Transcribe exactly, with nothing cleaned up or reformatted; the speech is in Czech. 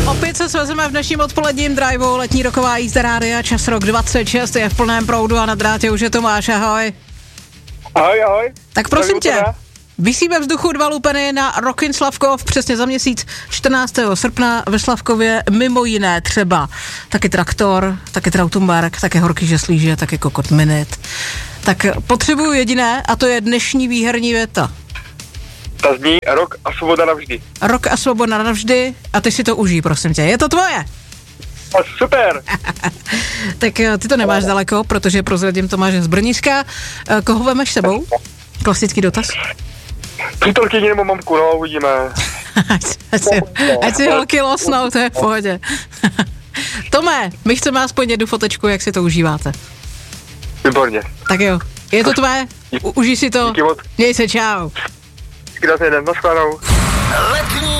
Opět se svezeme v dnešním odpoledním driveu, letní roková jízda rádia, čas rok dvacet šest, je v plném proudu a na drátě už je Tomáš, ahoj. Ahoj, ahoj. Tak prosím tě, visí ve vzduchu dva lupeny na Rockin Slavkov přesně za měsíc čtrnáctého srpna ve Slavkově, mimo jiné třeba taky Traktor, taky Trautumberg, taky Horký Žeslíže, taky Kokot Minute. Tak potřebuju jediné a to je dnešní výherní věta. Ta zní Rok a svoboda navždy. Rok a svoboda navždy a ty si to užij, prosím tě. Je to tvoje? A super. Tak ty to nemáš daleko, protože prozradím Tomáš z Brniška. Koho vemeš sebou? Klasický dotaz. Přítelkyni nebo mamku, no, uvidíme. ať, ať, si, ať si holky losnou, to je v pohodě. Tome, my chceme aspoň jednu fotečku, jak si to užíváte. Výborně. Tak jo, je to tvé? U, užij si to. Díky moc. Měj se, čau. Krásný den, nashledanou. Letní